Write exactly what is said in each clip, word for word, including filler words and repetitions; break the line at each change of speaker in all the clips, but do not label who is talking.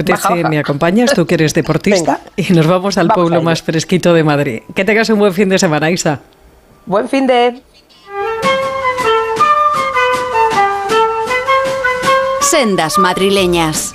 apetece,
baja, baja.
me acompañas, tú que eres deportista,
Venga,
y nos vamos al
vamos
pueblo más fresquito de Madrid. Que tengas un buen fin de semana, Isa.
Buen fin de...
Sendas madrileñas.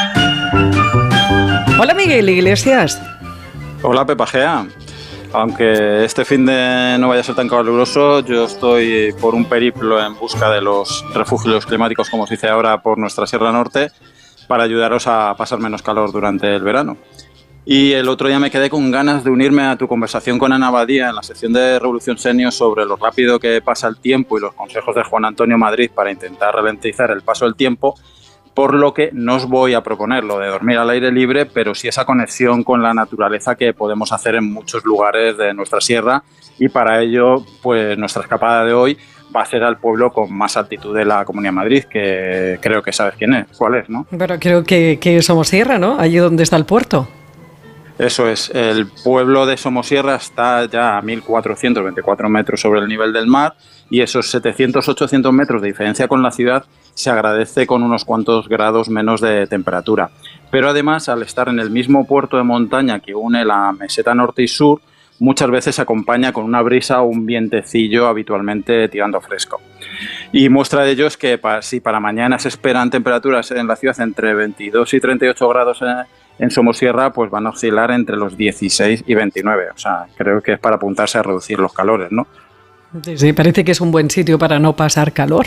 Hola, Miguel Iglesias.
Hola, Pepa Gea. Aunque este fin de no vaya a ser tan caluroso, yo estoy por un periplo en busca de los refugios climáticos, como se dice ahora, por nuestra Sierra Norte, para ayudaros a pasar menos calor durante el verano. Y el otro día me quedé con ganas de unirme a tu conversación con Ana Badía en la sección de Revolución Senior sobre lo rápido que pasa el tiempo y los consejos de Juan Antonio Madrid para intentar ralentizar el paso del tiempo, por lo que no os voy a proponer lo de dormir al aire libre, pero sí esa conexión con la naturaleza que podemos hacer en muchos lugares de nuestra sierra, y para ello, pues nuestra escapada de hoy va a ser al pueblo con más altitud de la Comunidad de Madrid, que creo que sabes quién es, cuál es, ¿no?
Pero creo que, que Somosierra, ¿no? Allí donde está el puerto.
Eso es, el pueblo de Somosierra está ya a mil cuatrocientos veinticuatro metros sobre el nivel del mar, y esos setecientos a ochocientos metros de diferencia con la ciudad se agradece con unos cuantos grados menos de temperatura. Pero además, al estar en el mismo puerto de montaña que une la meseta norte y sur, muchas veces se acompaña con una brisa o un vientecillo habitualmente tirando fresco. Y muestra de ello es que para, si para mañana se esperan temperaturas en la ciudad entre veintidós y treinta y ocho grados en, en Somosierra, pues van a oscilar entre los dieciséis y veintinueve. O sea, creo que es para apuntarse a reducir los calores, ¿no?
Sí, sí, parece que es un buen sitio para no pasar calor.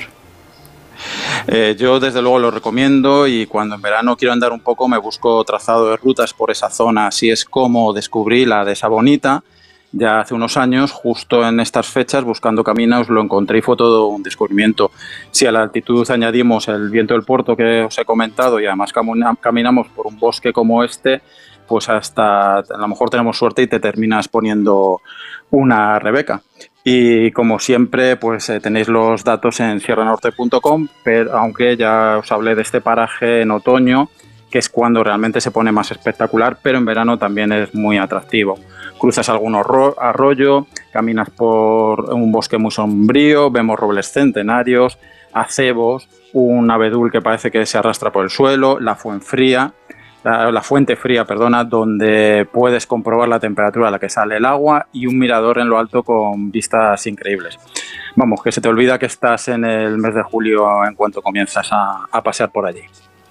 Eh, yo desde luego lo recomiendo, y cuando en verano quiero andar un poco me busco trazado de rutas por esa zona. Así es como descubrí la de Sabonita ya hace unos años, justo en estas fechas, buscando caminos, lo encontré y fue todo un descubrimiento. Si a la altitud añadimos el viento del puerto que os he comentado y además caminamos por un bosque como este, pues hasta a lo mejor tenemos suerte y te terminas poniendo una rebeca. Y como siempre, pues eh, tenéis los datos en sierra norte punto com, pero aunque ya os hablé de este paraje en otoño, que es cuando realmente se pone más espectacular, pero en verano también es muy atractivo. Cruzas algún arroyo, caminas por un bosque muy sombrío, vemos robles centenarios, acebos, un abedul que parece que se arrastra por el suelo, la fuenfría, la, la fuente fría, perdona, donde puedes comprobar la temperatura a la que sale el agua, y un mirador en lo alto con vistas increíbles. Vamos, que se te olvida que estás en el mes de julio en cuanto comienzas a, a pasear por allí.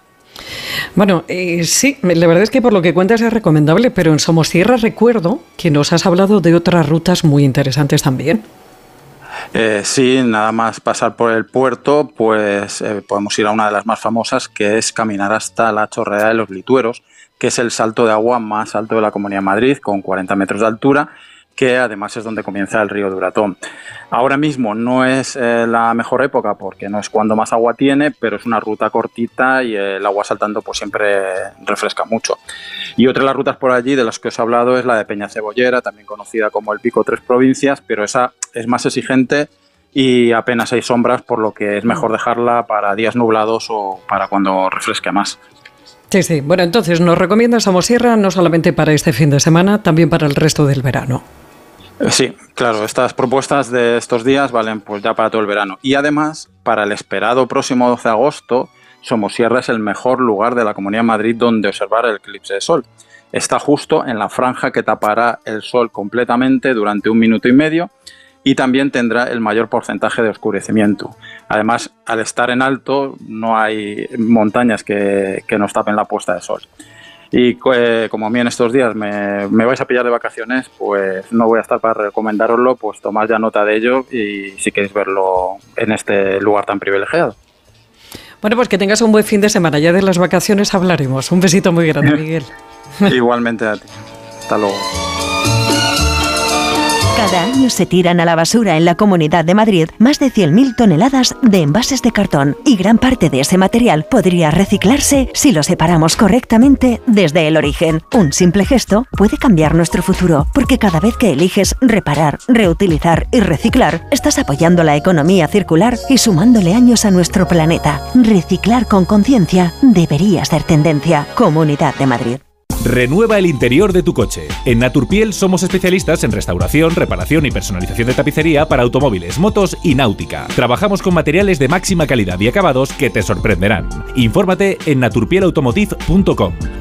Bueno, eh, sí, la verdad es que por lo que cuentas es recomendable, pero en Somosierra recuerdo que nos has hablado de otras rutas muy interesantes también.
Eh, sí, nada más pasar por el puerto, pues eh, podemos ir a una de las más famosas, que es caminar hasta la Chorrera de los Litueros, que es el salto de agua más alto de la Comunidad de Madrid, con cuarenta metros de altura, que además es donde comienza el río Duratón. Ahora mismo no es eh, la mejor época porque no es cuando más agua tiene, pero es una ruta cortita y el agua saltando pues siempre refresca mucho. Y otra de las rutas por allí de las que os he hablado es la de Peña Cebollera, también conocida como el Pico Tres Provincias, pero esa es más exigente y apenas hay sombras, por lo que es mejor dejarla para días nublados o para cuando refresque más.
Sí, sí. Bueno, entonces nos recomiendas Somosierra no solamente para este fin de semana, también para el resto del verano.
Sí, claro, estas propuestas de estos días valen pues ya para todo el verano. Y además, para el esperado próximo doce de agosto, Somosierra es el mejor lugar de la Comunidad de Madrid donde observar el eclipse de sol. Está justo en la franja que tapará el sol completamente durante un minuto y medio, y también tendrá el mayor porcentaje de oscurecimiento. Además, al estar en alto, no hay montañas que, que nos tapen la puesta de sol. Y eh, como a mí en estos días me, me vais a pillar de vacaciones, pues no voy a estar para recomendároslo, pues tomad ya nota de ello y si queréis verlo en este lugar tan privilegiado.
Bueno, pues que tengas un buen fin de semana. Ya de las vacaciones hablaremos. Un besito muy grande, Miguel.
Igualmente a ti. Hasta luego.
Cada año se tiran a la basura en la Comunidad de Madrid más de cien mil toneladas de envases de cartón, y gran parte de ese material podría reciclarse si lo separamos correctamente desde el origen. Un simple gesto puede cambiar nuestro futuro, porque cada vez que eliges reparar, reutilizar y reciclar, estás apoyando la economía circular y sumándole años a nuestro planeta. Reciclar con conciencia debería ser tendencia. Comunidad de Madrid.
Renueva el interior de tu coche. En Naturpiel somos especialistas en restauración, reparación y personalización de tapicería para automóviles, motos y náutica. Trabajamos con materiales de máxima calidad y acabados que te sorprenderán. Infórmate en naturpiel automotive punto com.